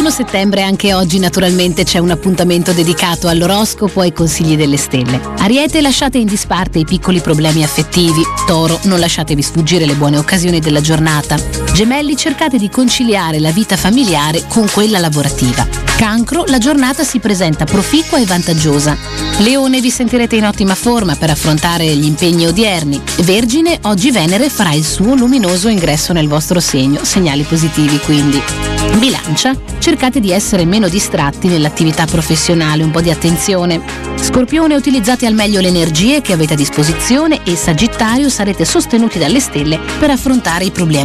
31 settembre anche oggi naturalmente c'è un appuntamento dedicato all'oroscopo e ai consigli delle stelle. Ariete, lasciate in disparte i piccoli problemi affettivi. Toro, non lasciatevi sfuggire le buone occasioni della giornata. Gemelli, cercate di conciliare la vita familiare con quella lavorativa. Cancro, la giornata si presenta proficua e vantaggiosa. Leone, vi sentirete in ottima forma per affrontare gli impegni odierni. Vergine, oggi Venere farà il suo luminoso ingresso nel vostro segno, segnali positivi quindi. Bilancia, cercate di essere meno distratti nell'attività professionale, un po' di attenzione. Scorpione, utilizzate al meglio le energie che avete a disposizione e Sagittario, sarete sostenuti dalle stelle per affrontare i problemi